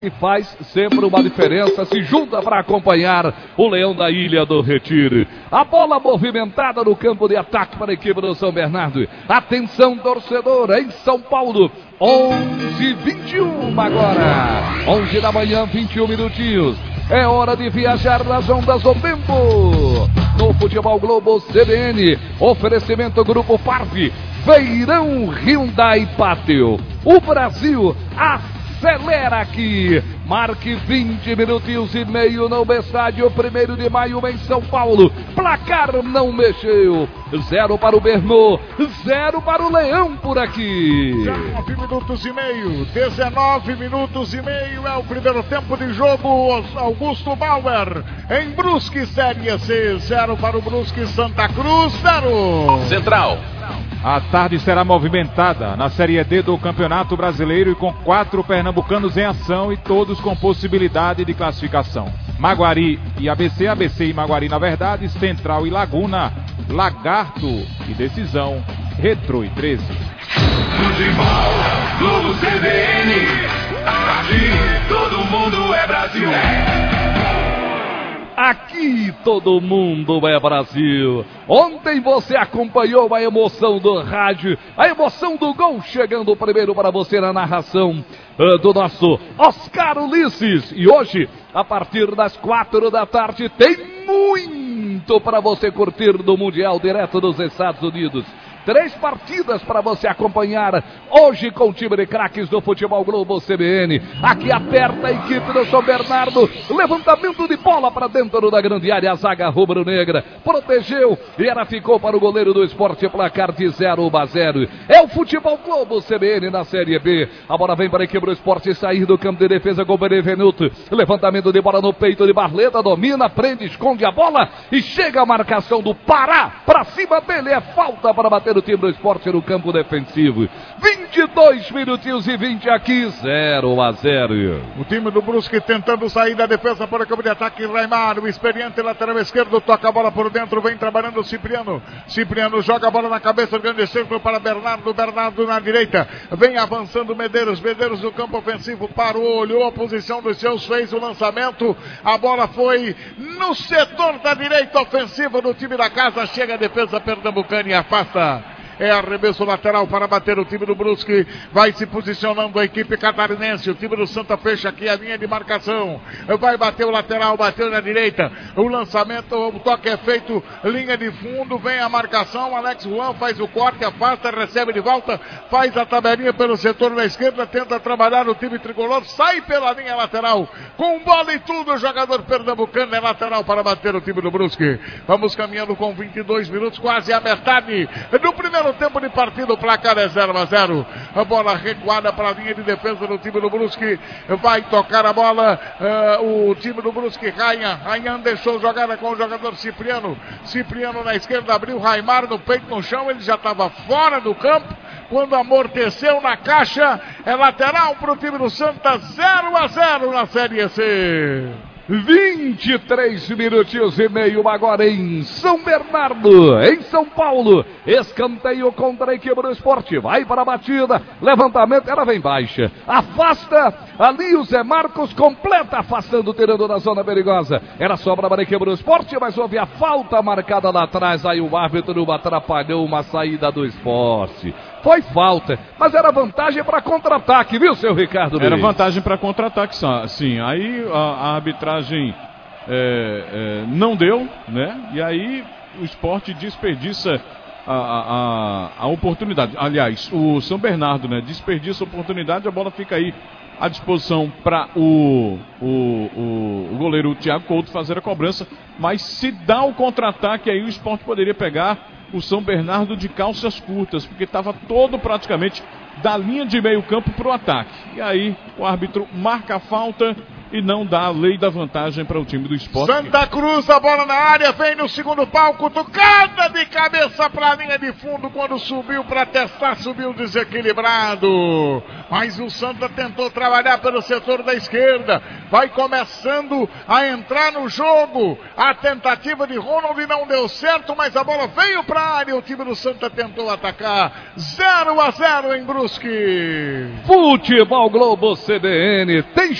E faz sempre uma diferença, se junta para acompanhar o Leão da Ilha do Retiro. A bola movimentada no campo de ataque para a equipe do São Bernardo. Atenção, torcedor, em São Paulo, 11h21 agora. 11 da manhã, 21 minutinhos. É hora de viajar nas ondas do tempo. No Futebol Globo CBN, oferecimento Grupo Parque, Feirão Hyundai Pátio. O Brasil acelera aqui. Marque 20 minutinhos e meio no estádio 1º de maio em São Paulo. Placar não mexeu. 0 para o Bernô, 0 para o Leão por aqui. 19 minutos e meio, 19 minutos e meio é o primeiro tempo de jogo. Augusto Bauer em Brusque, Série C, 0 para o Brusque, Santa Cruz, 0. Central. A tarde será movimentada na Série D do Campeonato Brasileiro e com 4 pernambucanos em ação e todos com possibilidade de classificação. Maguari e ABC, ABC e Maguari na verdade, Central e Laguna, Lagarto e Decisão, Retrô e 13. Futebol, Globo CBN, aqui todo mundo é Brasil. Aqui todo mundo é Brasil. Ontem você acompanhou a emoção do rádio, a emoção do gol chegando primeiro para você na narração do nosso Oscar Ulisses. E hoje, a partir das 4 da tarde, tem muito para você curtir do Mundial direto dos Estados Unidos. 3 partidas para você acompanhar hoje com o time de craques do Futebol Globo CBN. Aqui aperta a equipe do São Bernardo. Levantamento de bola para dentro da grande área. A zaga rubro-negra protegeu e ela ficou para o goleiro do Esporte. Placar de 0-0. É o Futebol Globo CBN na Série B. A bola vem para a equipe do Esporte sair do campo de defesa com o Benevenuto. Levantamento de bola no peito de Barleta. Domina, prende, esconde a bola e chega a marcação do Pará. Para cima dele é falta para bater o time do Esporte no campo defensivo. 22 minutinhos e 20 aqui, 0-0. O time do Brusque tentando sair da defesa para o campo de ataque. Raimar, o experiente lateral esquerdo, toca a bola por dentro, vem trabalhando o Cipriano. Cipriano joga a bola na cabeça do grande círculo para Bernardo. Bernardo na direita, vem avançando Medeiros. Medeiros no campo ofensivo, parou, olhou a posição dos seus, fez o lançamento. A bola foi no setor da direita ofensiva do time da casa. Chega a defesa pernambucana e afasta. É arremesso lateral para bater o time do Brusque. Vai se posicionando a equipe catarinense. O time do Santa fecha aqui a linha de marcação. Vai bater o lateral, bateu na direita. O lançamento, o toque é feito, linha de fundo, vem a marcação. Alex Juan faz o corte, afasta, recebe de volta, faz a tabelinha pelo setor da esquerda, tenta trabalhar o time tricolor, sai pela linha lateral. Com bola e tudo, o jogador pernambucano é lateral para bater o time do Brusque. Vamos caminhando com 22 minutos, quase a metade do primeiro tempo de partida. O placar é 0-0. A bola recuada para a linha de defesa do time do Brusque. Vai tocar a bola o time do Brusque. Rayan deixou jogada com o jogador Cipriano. Cipriano na esquerda, abriu Raimar no peito, no chão. Ele já estava fora do campo quando amorteceu na caixa. É lateral para o time do Santa. 0-0 na Série C. 23 minutinhos e meio agora em São Bernardo, em São Paulo. Escanteio contra a equipe do Esporte. Vai para a batida, levantamento, ela vem baixa. Afasta, ali o Zé Marcos completa, afastando, tirando da zona perigosa. Era sobra para a equipe do Esporte, mas houve a falta marcada lá atrás. Aí o árbitro atrapalhou uma saída do Esporte. Foi falta, mas era vantagem para contra-ataque, viu, seu Ricardo? Era vantagem para contra-ataque, sim. Aí a arbitragem não deu, né? E aí o Sport desperdiça a oportunidade. Aliás, o São Bernardo, né, desperdiça a oportunidade, a bola fica aí à disposição para o goleiro Thiago Couto fazer a cobrança. Mas se dá o contra-ataque, aí o Sport poderia pegar o São Bernardo de calças curtas, porque estava todo praticamente da linha de meio campo para o ataque. E aí o árbitro marca a falta e não dá a lei da vantagem para o time do Sport. Santa Cruz, a bola na área, vem no segundo palco, tocada de cabeça para a linha de fundo. Quando subiu para testar, subiu desequilibrado. Mas o Santa tentou trabalhar pelo setor da esquerda. Vai começando a entrar no jogo. A tentativa de Ronald não deu certo, mas a bola veio para a área. O time do Santa tentou atacar. 0-0 em Brusque. Futebol Globo CBN. Tem